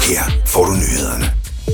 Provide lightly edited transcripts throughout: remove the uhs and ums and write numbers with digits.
Her får du nyhederne.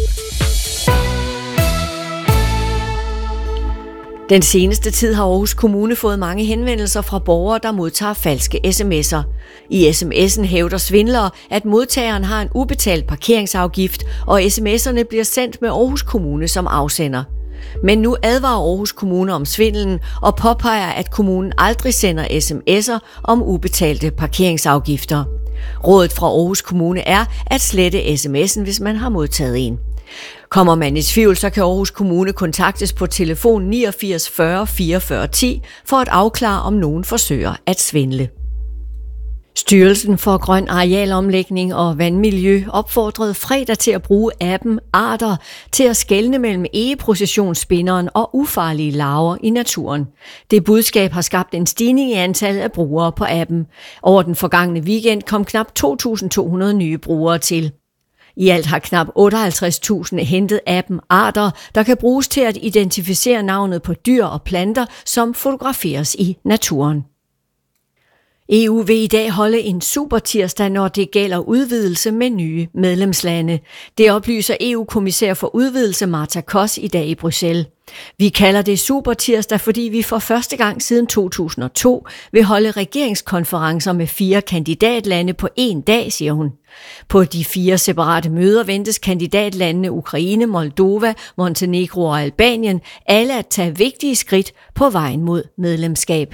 Den seneste tid har Aarhus Kommune fået mange henvendelser fra borgere, der modtager falske sms'er. I sms'en hævder svindlere, at modtageren har en ubetalt parkeringsafgift, og sms'erne bliver sendt med Aarhus Kommune som afsender. Men nu advarer Aarhus Kommune om svindelen og påpeger, at kommunen aldrig sender sms'er om ubetalte parkeringsafgifter. Rådet fra Aarhus Kommune er at slette sms'en, hvis man har modtaget en. Kommer man i tvivl, så kan Aarhus Kommune kontaktes på telefon 89 40 44 10 for at afklare, om nogen forsøger at svindle. Styrelsen for Grøn Arealomlægning og Vandmiljø opfordrede fredag til at bruge appen Arter til at skelne mellem egeprocessionsspinderen og ufarlige larver i naturen. Det budskab har skabt en stigning i antallet af brugere på appen. Over den forgangne weekend kom knap 2.200 nye brugere til. I alt har knap 58.000 hentet appen Arter, der kan bruges til at identificere navnet på dyr og planter, som fotograferes i naturen. EU vil i dag holde en supertirsdag, når det gælder udvidelse med nye medlemslande. Det oplyser EU-kommissær for udvidelse Marta Koss i dag i Bruxelles. Vi kalder det supertirsdag, fordi vi for første gang siden 2002 vil holde regeringskonferencer med 4 kandidatlande på én dag, siger hun. På de 4 separate møder ventes kandidatlandene Ukraine, Moldova, Montenegro og Albanien alle at tage vigtige skridt på vejen mod medlemskab.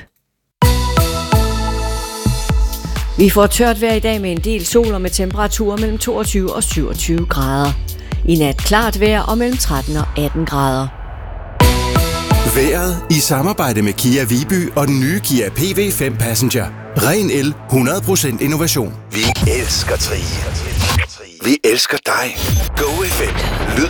Vi får tørt vejr i dag med en del sol og med temperaturer mellem 22 og 27 grader. I nat klart vejr og mellem 13 og 18 grader. Vejret i samarbejde med Kia Viby og den nye Kia PV5 Passenger. Ren el, 100% innovation. Vi elsker Trige. Vi elsker dig. Go FM. Lyd